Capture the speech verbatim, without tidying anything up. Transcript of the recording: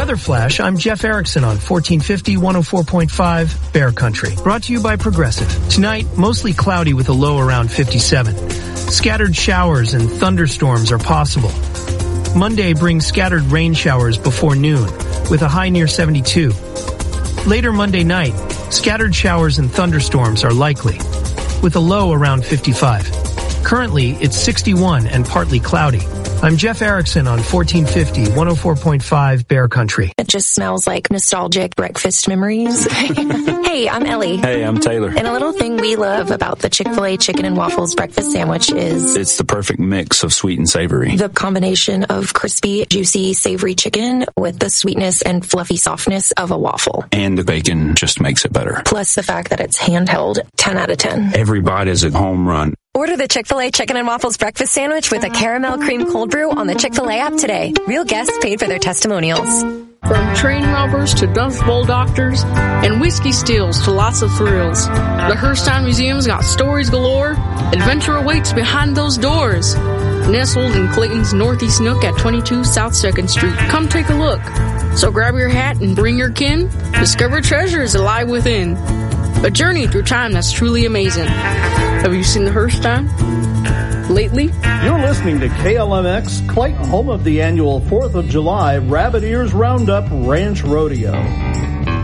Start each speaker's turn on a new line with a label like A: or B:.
A: Weather Flash, I'm Jeff Erickson on fourteen fifty, one oh four point five Bear Country. Brought to you by Progressive. Tonight, mostly cloudy with a low around fifty-seven. Scattered showers and thunderstorms are possible. Monday brings scattered rain showers before noon with a high near seventy-two. Later Monday night, scattered showers and thunderstorms are likely with a low around fifty-five. Currently, it's sixty-one and partly cloudy. I'm Jeff Erickson on fourteen fifty, one oh four point five Bear Country.
B: It just smells like nostalgic breakfast memories. Hey, I'm Ellie.
C: Hey, I'm Taylor.
B: And a little thing we love about the Chick-fil-A Chicken and Waffles breakfast sandwich is...
C: it's the perfect mix of sweet and savory.
B: The combination of crispy, juicy, savory chicken with the sweetness and fluffy softness of a waffle.
C: And the bacon just makes it better.
B: Plus the fact that it's handheld, ten out of ten.
C: Every bite is a home run.
D: Order the Chick-fil-A Chicken and Waffles breakfast sandwich with a caramel cream cold brew on the Chick-fil-A app today. Real guests paid for their testimonials.
E: From train robbers to Dust Bowl doctors and whiskey steals to lots of thrills, the Hearthstone Museum's got stories galore. Adventure awaits behind those doors. Nestled in Clayton's Northeast Nook at twenty-two South second Street. Come take a look. So grab your hat and bring your kin. Discover treasures alive within. A journey through time that's truly amazing. Have you seen the Hearthstone lately?
F: You're listening to K L M X, Clayton, home of the annual fourth of July Rabbit Ears Roundup Ranch Rodeo.